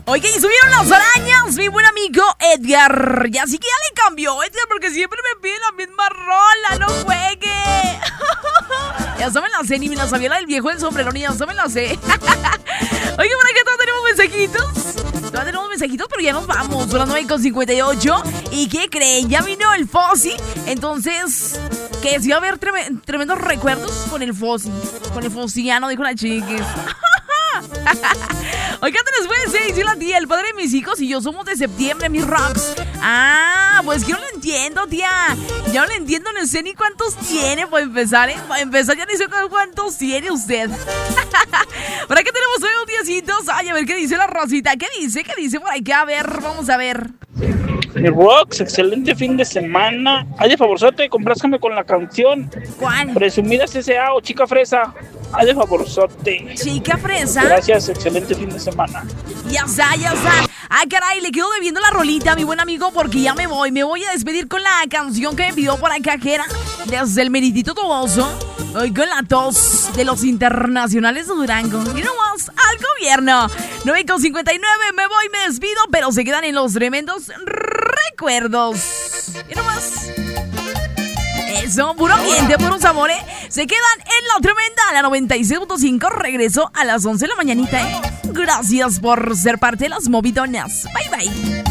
Oye, y subieron las arañas, mi buen amigo Edgar. Y así que ya le cambió, Edgar, porque siempre me pide la misma rola, no juegue. Ya se me la sé, ni me la sabía la del viejo del sombrerón, y ya se me la sé. Oye, por acá todos tenemos mensajitos. Todavía tenemos mensajitos, pero ya nos vamos. Son las 9:58. ¿Y qué creen? Ya vino el Fossi. Entonces, que sí va a haber tremendos recuerdos con el Fossi. Con el Fossiano, dijo la chiquis. Oigan, después de 6 y la tía, el padre de mis hijos y yo somos de septiembre, mis rocks. Ah, pues que yo no lo entiendo, tía. Ya no lo entiendo, no sé ni cuántos tiene para empezar, ¿eh? Para empezar ya ni sé cuántos tiene usted. Por acá tenemos hoy un diecitos. Ay, a ver qué dice la Rosita. ¿Qué dice? ¿Qué dice por acá? A ver, vamos a ver. Mi Rox, excelente fin de semana. Ay, de favorzote, complázcame con la canción. ¿Cuál? Presumidas S.A. o Chica Fresa. Ay, de favorzote. Chica Fresa. Gracias, excelente fin de semana. Ya está, ya está. Ah, caray, le quedo debiendo la rolita, mi buen amigo, porque ya me voy. Me voy a despedir con la canción que me pidió por acá, que era desde el Meritito Toboso. Hoy con la tos de los internacionales de Durango. Y nomás al gobierno. 9:59, me voy, me despido, pero se quedan en los tremendos recuerdos. Y nomás. Eso, puro ambiente, puro sabor, ¿eh? Se quedan en la tremenda, la 96.5. Regreso a las 11 de la mañanita, ¿eh? Gracias por ser parte de las movidonas. Bye, bye.